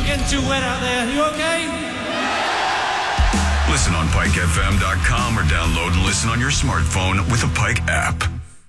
getting too wet out there. You okay? Listen on PikeFM.com or download and listen on your smartphone with the Pike app.